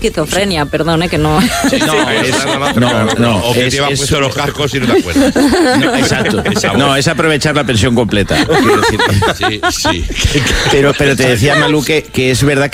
esquizofrenia, perdón, que no... O que lleva puesto los cascos y no te acuerdas. No, exacto. No, es aprovechar la pensión completa. Quiero decir. Sí. Pero te decía, Malú, que es verdad